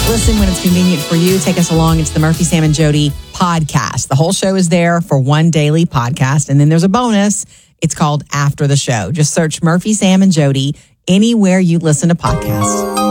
Listen when it's convenient for you. Take us along. It's the Murphy, Sam, and Jody podcast. The whole show is there for one daily podcast. And then there's a bonus. It's called After the Show. Just search Murphy, Sam, and Jody anywhere you listen to podcasts.